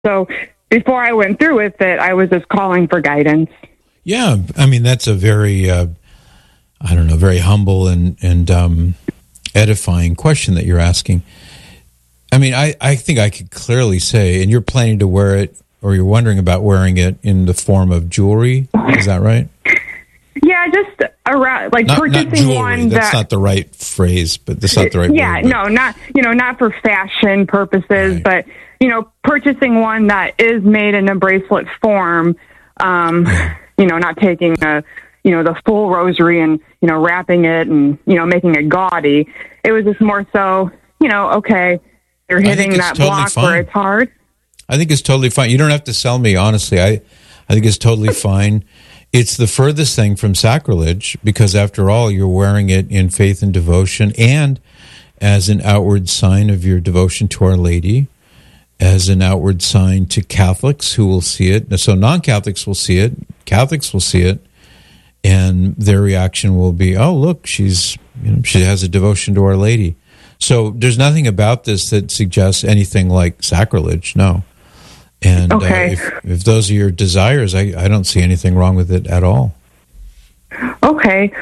So before I went through with it, I was just calling for guidance. Yeah, I mean, that's a very, very humble and edifying question that you're asking. I mean, I think I could clearly say, and you're planning to wear it, or you're wondering about wearing it in the form of jewelry. Is that right? Yeah, just around, like purchasing not jewelry. one That's not the right phrase, but that's not the right word. Yeah, no, not for fashion purposes, right. But, purchasing one that is made in a bracelet form, not taking the full rosary and, wrapping it and, making it gaudy. It was just more so, okay, you're hitting that totally block fine. Where it's hard. I think it's totally fine. You don't have to sell me, honestly. I think it's totally fine. It's the furthest thing from sacrilege because, after all, you're wearing it in faith and devotion and as an outward sign of your devotion to Our Lady, as an outward sign to Catholics who will see it. So non-Catholics will see it, Catholics will see it, and their reaction will be, oh, look, she has a devotion to Our Lady. So there's nothing about this that suggests anything like sacrilege, no. And okay. If those are your desires, I don't see anything wrong with it at all. Okay.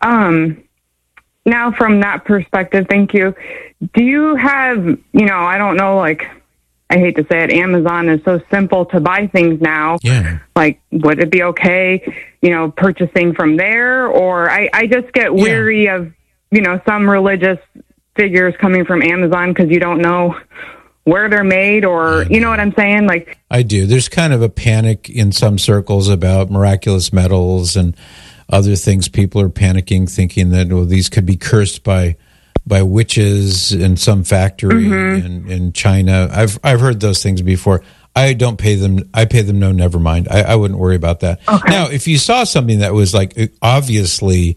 Now from that perspective, thank you. Do you have, I don't know, like, I hate to say it, Amazon is so simple to buy things now. Yeah. Like, would it be okay, purchasing from there? Or I just get weary of, some religious figures coming from Amazon because you don't know where they're made, or you know what I'm saying? Like, I do. There's kind of a panic in some circles about miraculous metals and other things. People are panicking, thinking that these could be cursed by witches in some factory in China. I've heard those things before. I don't pay them. I pay them no, never mind. I wouldn't worry about that. Okay. Now, if you saw something that was like obviously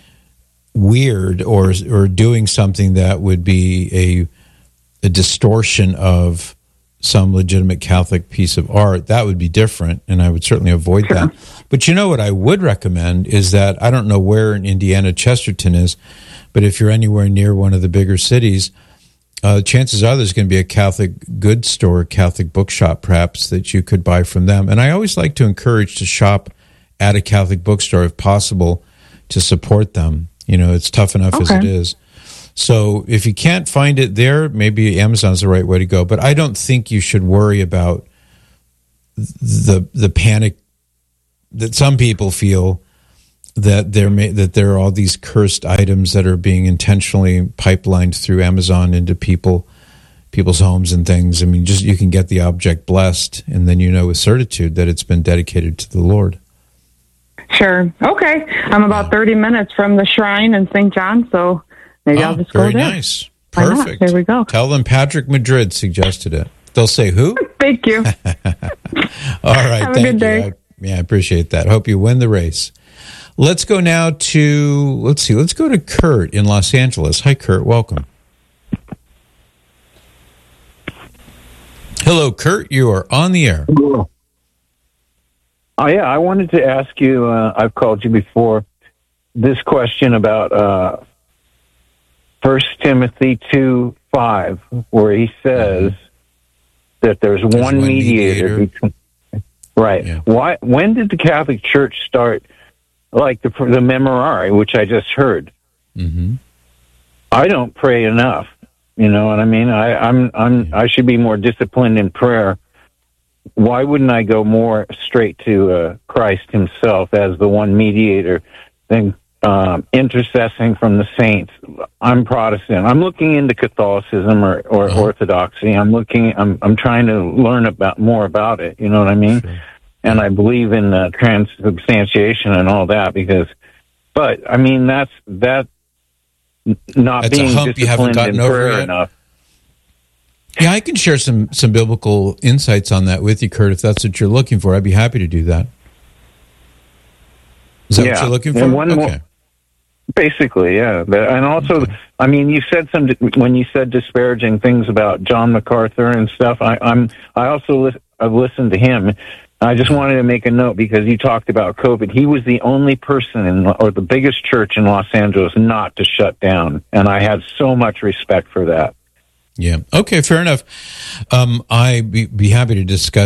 weird or doing something that would be a distortion of some legitimate Catholic piece of art, that would be different, and I would certainly avoid that. But what I would recommend is that, I don't know where in Indiana Chesterton is, but if you're anywhere near one of the bigger cities, chances are there's going to be a Catholic goods store, Catholic bookshop perhaps, that you could buy from them. And I always like to encourage to shop at a Catholic bookstore if possible to support them. It's tough enough as it is. So if you can't find it there, maybe Amazon's the right way to go. But I don't think you should worry about the panic that some people feel that there are all these cursed items that are being intentionally pipelined through Amazon into people's homes and things. I mean, you can get the object blessed, and then with certitude that it's been dedicated to the Lord. Sure. Okay. I'm about 30 minutes from the shrine in St. John, so maybe I'll just go there. Very nice. Perfect. There we go. Tell them Patrick Madrid suggested it. They'll say who? Thank you. All right. Have Thank a good day. I appreciate that. Hope you win the race. Let's go now to, let's go to Kurt in Los Angeles. Hi, Kurt. Welcome. Hello, Kurt. You are on the air. Oh, yeah. I wanted to ask you, I've called you before, this question about 1 Timothy 2:5, where he says that there's one mediator between, right. Yeah. When did the Catholic Church start, like the Memorare, which I just heard? Mm-hmm. I don't pray enough. You know what I mean? I should be more disciplined in prayer. Why wouldn't I go more straight to Christ himself as the one mediator than intercessing from the saints? I'm Protestant. I'm looking into Catholicism or Orthodoxy. I'm trying to learn more about it. You know what I mean? Sure. And I believe in transubstantiation and all that but I mean, that's not being disciplined in prayer enough. Yeah, I can share some biblical insights on that with you, Kurt, if that's what you're looking for. I'd be happy to do that. Is that what you're looking for? And more, basically, yeah. And also, I mean, you said when you said disparaging things about John MacArthur and stuff. I've listened to him. I just wanted to make a note because you talked about COVID. He was the only person or the biggest church in Los Angeles not to shut down, and I had so much respect for that. Yeah. Okay, fair enough. I'd be happy to discuss